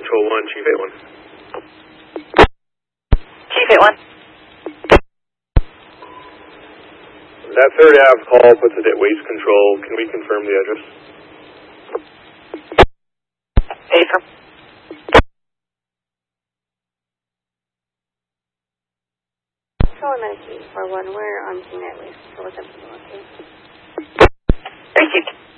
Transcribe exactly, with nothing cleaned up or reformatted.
Control one, Chief eight one. Chief eight one. That third Ave call puts it at waste control. Can we confirm the address? Affirm. Control Medicaid for one, we're on scene at waste control. What's up, okay? Receive